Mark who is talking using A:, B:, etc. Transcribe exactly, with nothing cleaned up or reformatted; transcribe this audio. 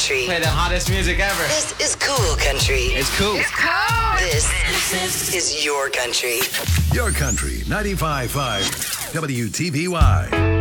A: country.
B: Play the hottest music ever.
A: This is cool country.
B: It's cool.
C: It's cool.
A: This is your country.
D: Your country, ninety-five point five W T B Y.